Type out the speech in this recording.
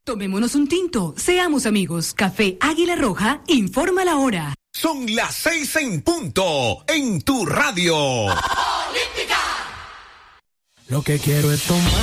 Tomémonos un tinto, seamos amigos. Café Águila Roja informa la hora. Son las 6 en punto en tu radio. Lo que quiero es tomar